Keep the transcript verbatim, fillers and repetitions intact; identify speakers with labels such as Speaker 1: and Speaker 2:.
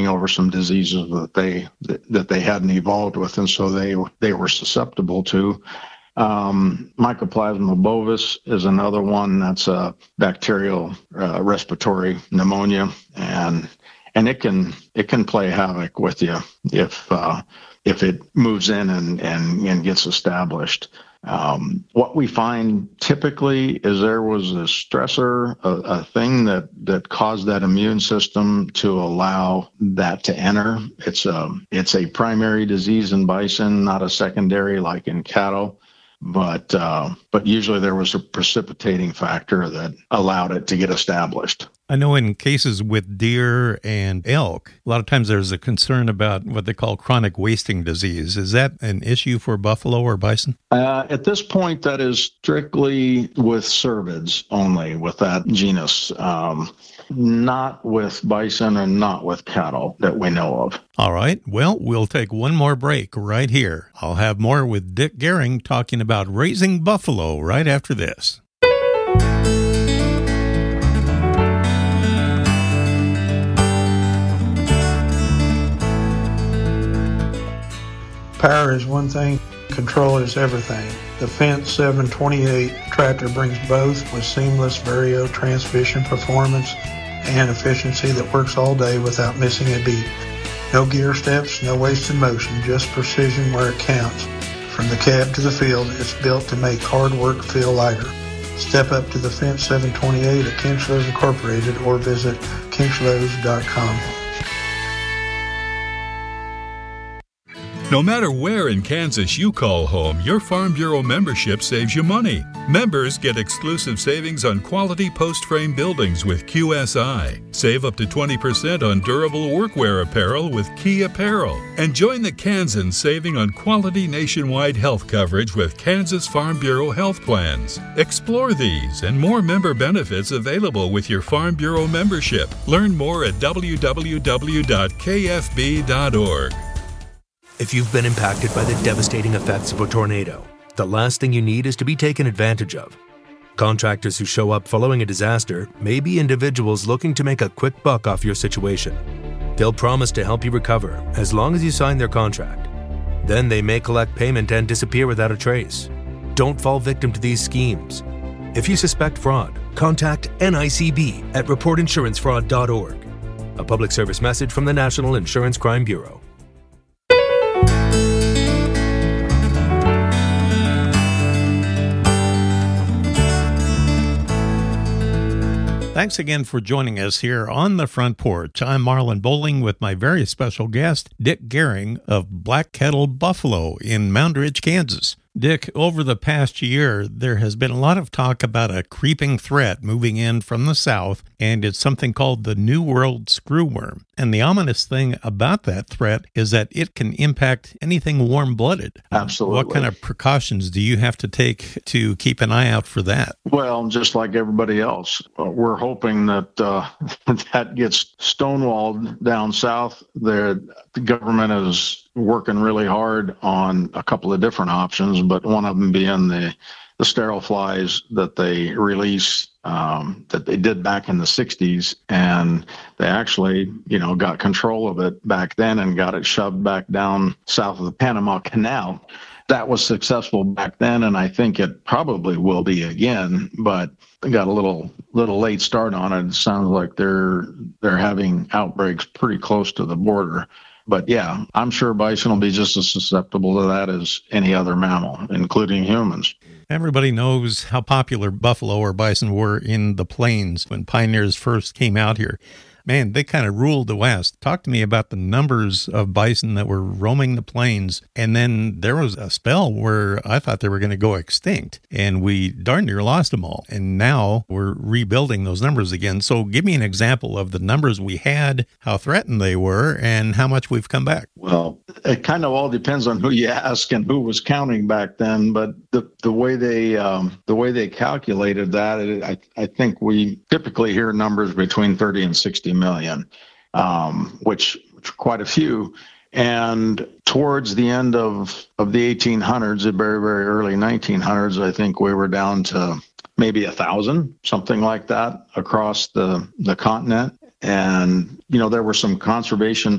Speaker 1: over some diseases that they that they hadn't evolved with, and so they they were susceptible to. Um, Mycoplasma bovis is another one that's a bacterial uh, respiratory pneumonia, and and it can it can play havoc with you if uh, if it moves in and and, and gets established. Um, what we find typically is there was a stressor, a, a thing that, that caused that immune system to allow that to enter. It's a, it's a primary disease in bison, not a secondary like in cattle. But uh, but usually there was a precipitating factor that allowed it to get established.
Speaker 2: I know in cases with deer and elk, a lot of times there's a concern about what they call chronic wasting disease. Is that an issue for buffalo or bison?
Speaker 1: Uh, at this point, that is strictly with cervids only, with that genus, um, not with bison and not with cattle that we know of.
Speaker 2: All right. Well, we'll take one more break right here. I'll have more with Dick Gehring talking about raising buffalo right after this.
Speaker 3: Power is one thing, control is everything. The Fendt seven twenty-eight tractor brings both with seamless Vario transmission performance and efficiency that works all day without missing a beat. No gear steps, no wasted motion, just precision where it counts. From the cab to the field, it's built to make hard work feel lighter. Step up to the Fendt seven twenty-eight at Kinchlows Incorporated or visit kinchlows dot com.
Speaker 4: No matter where in Kansas you call home, your Farm Bureau membership saves you money. Members get exclusive savings on quality post-frame buildings with Q S I. Save up to twenty percent on durable workwear apparel with Key Apparel. And join the Kansans saving on quality nationwide health coverage with Kansas Farm Bureau health plans. Explore these and more member benefits available with your Farm Bureau membership. Learn more at w w w dot k f b dot org.
Speaker 5: If you've been impacted by the devastating effects of a tornado, the last thing you need is to be taken advantage of. Contractors who show up following a disaster may be individuals looking to make a quick buck off your situation. They'll promise to help you recover as long as you sign their contract. Then they may collect payment and disappear without a trace. Don't fall victim to these schemes. If you suspect fraud, contact N I C B at report insurance fraud dot org. A public service message from the National Insurance Crime Bureau.
Speaker 2: Thanks again for joining us here on the Front Porch. I'm Marlon Bowling with my very special guest, Dick Gehring of Black Kettle Buffalo in Moundridge, Kansas. Dick, over the past year, there has been a lot of talk about a creeping threat moving in from the south, and it's something called the New World screwworm. And the ominous thing about that threat is that it can impact anything warm-blooded.
Speaker 1: Absolutely.
Speaker 2: What kind of precautions do you have to take to keep an eye out for that?
Speaker 1: Well, just like everybody else, we're hoping that uh, that gets stonewalled down south. There, the government is working really hard on a couple of different options, but one of them being the, the sterile flies that they release, um, that they did back in the sixties. And they actually, you know, got control of it back then and got it shoved back down south of the Panama Canal. That was successful back then, and I think it probably will be again, but they got a little little late start on it. It sounds like they're they're having outbreaks pretty close to the border. But yeah, I'm sure bison will be just as susceptible to that as any other mammal, including humans.
Speaker 2: Everybody knows how popular buffalo or bison were in the plains when pioneers first came out here. Man, they kind of ruled the West. Talk to me about the numbers of bison that were roaming the plains. And then there was a spell where I thought they were going to go extinct, and we darn near lost them all. And now we're rebuilding those numbers again. So give me an example of the numbers we had, how threatened they were, and how much we've come back.
Speaker 1: Well, it kind of all depends on who you ask and who was counting back then. But the the way they um, the way they calculated that, it, I I think we typically hear numbers between thirty and sixty million, um, which, which are quite a few. And towards the end of, of the eighteen hundreds, the very, very early nineteen hundreds, I think we were down to maybe a thousand, something like that, across the, the continent. And, you know, there were some conservation